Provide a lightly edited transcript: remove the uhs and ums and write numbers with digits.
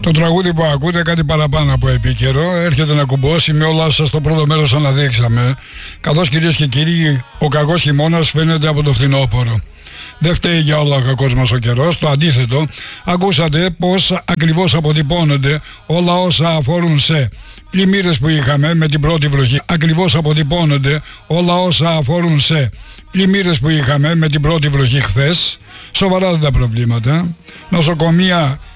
Το τραγούδι που ακούτε κάτι παραπάνω από επίκαιρο, έρχεται να κουμπώσει με όλα όσα στο πρώτο μέρος αναδείξαμε, καθώς κυρίες και κύριοι ο κακός χειμώνας φαίνεται από το φθινόπωρο. Δεν φταίει για όλα ο κακός μας ο καιρός, το αντίθετο, ακούσατε πως ακριβώς αποτυπώνονται όλα όσα αφορούν σε πλημμύρες που είχαμε με την πρώτη βροχή. Ακριβώς αποτυπώνονται όλα όσα αφορούν σε πλημμύρες που είχαμε με την πρώτη βροχή χθες, σοβαρά τα προβλήματα, νοσοκομεία